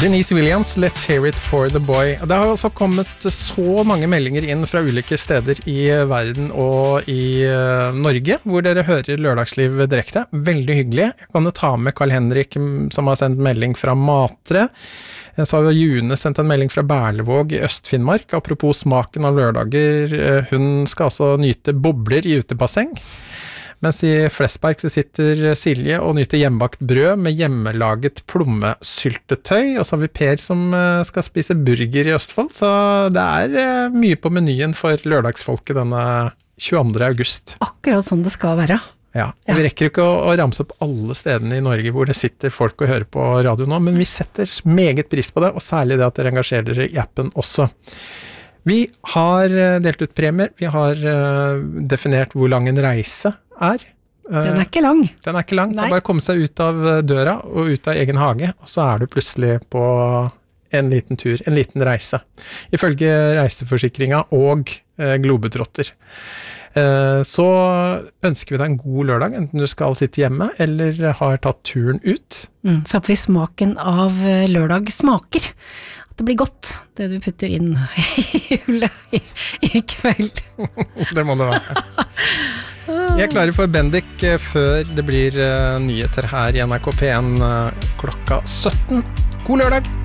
Denise Williams, Let's Hear It for the Boy. Det har altså kommet så mange meldinger inn fra ulike steder i verden og i Norge, hvor dere hører Lørdagsliv direkte. Veldig hyggelig. Jeg kan jo ta med Karl Henrik, som har sendt melding fra Matre. Så har June sendt en melding fra Berlevåg i Øst-Finnmark. Apropos smaken av lørdager, hun skal altså nyte bobler i utebasseng. Mens i Flesberg så sitter Silje og nyter hjemmebakt brød med hjemmelaget plommesyltetøy, og så har vi Per som skal spise burger i Østfold, så det mye på menyen for lørdagsfolket denne 22. august. Akkurat sånn det skal være. Ja, og vi rekker ikke å ramse opp alle stedene i Norge hvor det sitter folk og hører på radio nå, men vi setter meget pris på det, og særlig det at dere engasjerer dere i appen også. Vi har delt ut premier, vi har definert hvor lang en reise Den ikke lang. Den ikke lang. Det bare komme seg ut av døra og ut av egen hage, og så du plutselig på en liten tur, en liten reise. Ifølge reiseforsikringa og Globetrotter. Så ønsker vi deg en god lørdag, enten du skal sitte hjemme eller har tatt turen ut. Så håper vi smaken av lørdag smaker. At det blir godt, det du putter inn i hullet i kveld. Det må det være. Jeg er klar for Bendik før det blir nyheter her i NRK P1 klokka 17. God lørdag!